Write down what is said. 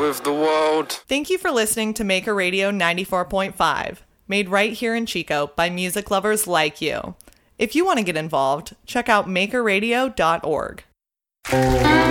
with the world. Thank you for listening to Maker Radio 94.5, made right here in Chico by music lovers like you. If you want to get involved, check out makerradio.org.